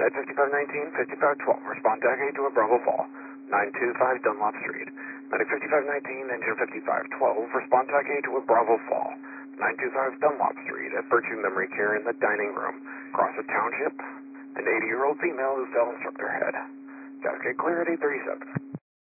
Med 5519, 5512, respond to Agate to a Bravo Fall, 925 Dunlop Street. Medic 5519, engine 5512, respond to Agate to a Bravo Fall, 925 Dunlop Street at Virtue Memory Care in the dining room, Crossett Township. An 80-year-old female who fell and struck her head. Cascade clear at 837.